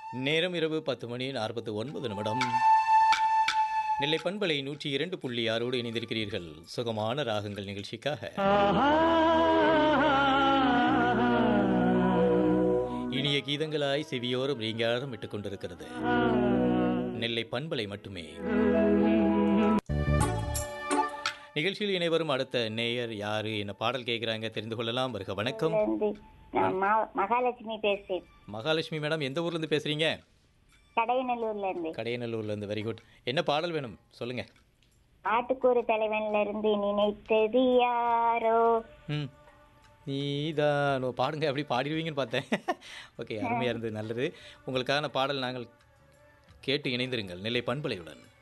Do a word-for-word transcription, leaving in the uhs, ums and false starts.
நேரம் இரவு பத்து மணி நாற்பத்தி ஒன்பது நிமிடம். நெல்லை பண்பலை நூற்றி இரண்டு புள்ளி ஆறோடு இணைந்திருக்கிறீர்கள் சுகமான ராகங்கள் நிகழ்ச்சிக்காக. இனிய கீதங்களாய் செவியோரம் ரீங்காரம் விட்டுக் கொண்டிருக்கிறது நெல்லை பண்பலை மட்டுமே. நிகழ்ச்சியில் இணைவரும் அடுத்த நேயர் யாரு, என்ன பாடல் கேட்கிறாங்க தெரிந்து கொள்ளலாம். வருக. வணக்கம். மகாலட்சுமி பேசுறேன். மகாலட்சுமி மேடம், எந்த ஊர்ல இருந்து பேசுறீங்க? கடையநல்லூர்ல இருந்து. கடையநல்லூர்ல இருந்து. Very good. என்ன பாடல் வேணும் சொல்லுங்க. ஆட்டுக்கூறு தலைவன்ல இருந்து நினைத்தது யாரோ. ம் நீதானோ பாடுங்க. அப்படி பாடிடுவீங்கன்னு பார்த்தேன். ஓகே, அருமையாக இருந்தது, நல்லது. உங்களுக்கான பாடல் நாங்கள் கேட்டு இணைந்திருங்கள் நெல்லை பண்பலையுடன்.